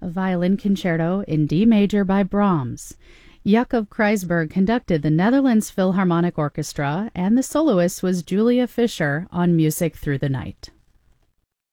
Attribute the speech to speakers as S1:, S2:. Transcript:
S1: a violin concerto in D major by Brahms. Jacob Kreisberg conducted the Netherlands Philharmonic Orchestra, and the soloist was Julia Fischer on Music Through the Night.